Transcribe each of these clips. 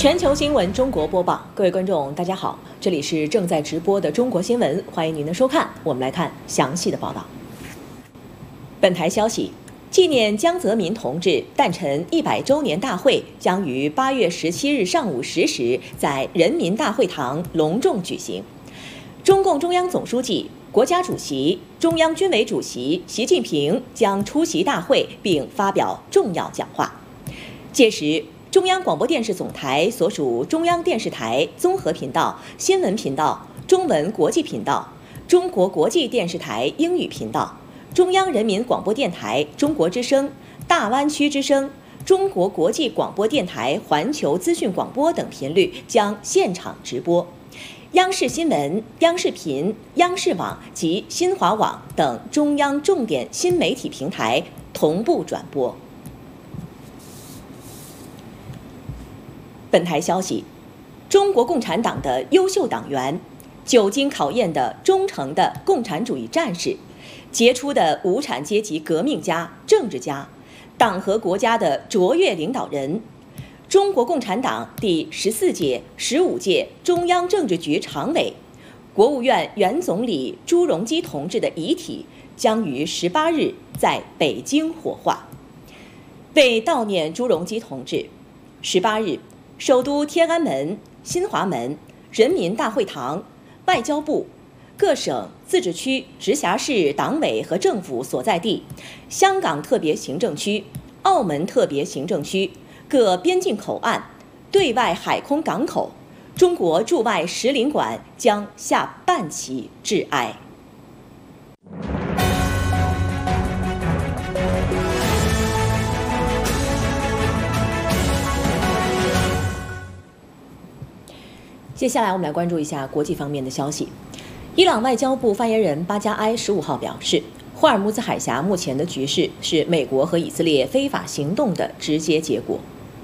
全球新闻中国播报，各位观众，大家好，这里是正在直播的中国新闻，欢迎您的收看。我们来看详细的报道。本台消息，纪念江泽民同志诞辰100周年大会将于8月17日上午10时在人民大会堂隆重举行。中共中央总书记、国家主席、中央军委主席习近平将出席大会并发表重要讲话。届时，中央广播电视总台所属中央电视台综合频道、新闻频道、中文国际频道、中国国际电视台英语频道、中央人民广播电台中国之声、大湾区之声、中国国际广播电台环球资讯广播等频率将现场直播。央视新闻、央视频、央视网及新华网等中央重点新媒体平台同步转播。本台消息，中国共产党的优秀党员，久经考验的忠诚的共产主义战士，杰出的无产阶级革命家、政治家，党和国家的卓越领导人，中国共产党第14届、15届中央政治局常委、国务院原总理朱镕基同志的遗体将于18日在北京火化。为悼念朱镕基同志，18日，首都天安门、新华门、人民大会堂、外交部、各省、自治区、直辖市党委和政府所在地、香港特别行政区、澳门特别行政区、各边境口岸、对外海空港口、中国驻外使领馆将下半旗致哀。接下来我们来关注一下国际方面的消息。伊朗外交部发言人巴加埃15号表示，霍尔木兹海峡目前的局势是美国和以色列非法行动的直接结果。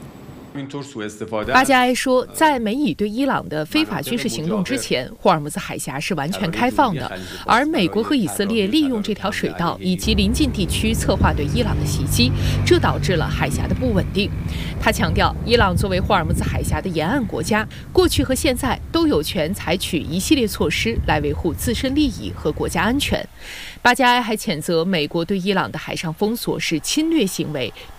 巴加埃说，在美以对伊朗的非法军事行动之前，霍尔木兹海峡是完全开放的，而美国和以色列利用这条水道以及邻近地区策划对伊朗的袭击，这导致了海峡的不稳定。他强调，伊朗作为霍尔木兹海峡的沿岸国家，过去和现在都有权采取一系列措施来维护自身利益和国家安全。巴加埃还谴责美国对伊朗的海上封锁是侵略行为，